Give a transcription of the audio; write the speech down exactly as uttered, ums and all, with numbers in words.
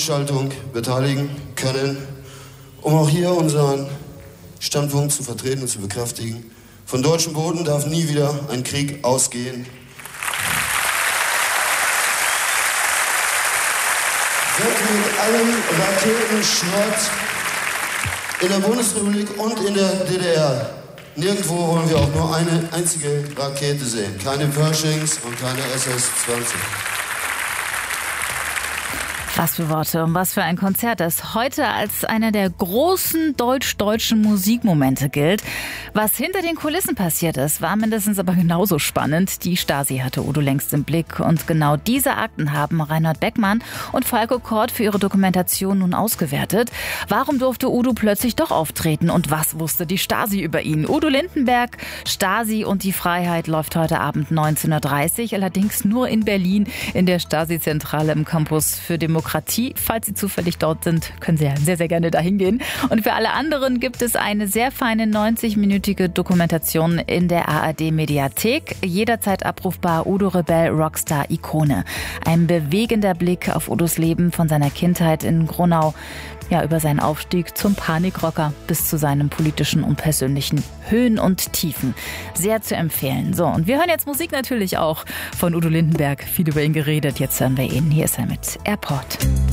Veranstaltung beteiligen können, um auch hier unseren Standpunkt zu vertreten und zu bekräftigen. Von deutschem Boden darf nie wieder ein Krieg ausgehen. Wird mit allem Raketenschrott in der Bundesrepublik und in der D D R. Nirgendwo wollen wir auch nur eine einzige Rakete sehen. Keine Pershings und keine S S zwanzig. Was für Worte und was für ein Konzert, das heute als einer der großen deutsch-deutschen Musikmomente gilt. Was hinter den Kulissen passiert ist, war mindestens aber genauso spannend. Die Stasi hatte Udo längst im Blick und genau diese Akten haben Reinhard Beckmann und Falco Kort für ihre Dokumentation nun ausgewertet. Warum durfte Udo plötzlich doch auftreten und was wusste die Stasi über ihn? Udo Lindenberg, Stasi und die Freiheit läuft heute Abend neunzehn Uhr dreißig, allerdings nur in Berlin in der Stasi-Zentrale im Campus für Demokratie. Falls Sie zufällig dort sind, können Sie ja sehr, sehr gerne dahin gehen. Und für alle anderen gibt es eine sehr feine neunzig-minütige Dokumentation in der A R D-Mediathek. Jederzeit abrufbar: Udo Rebell, Rockstar, Ikone. Ein bewegender Blick auf Udos Leben von seiner Kindheit in Gronau, ja, über seinen Aufstieg zum Panikrocker bis zu seinen politischen und persönlichen Höhen und Tiefen. Sehr zu empfehlen. So, und wir hören jetzt Musik natürlich auch von Udo Lindenberg. Viel über ihn geredet. Jetzt hören wir ihn. Hier ist er mit Airport.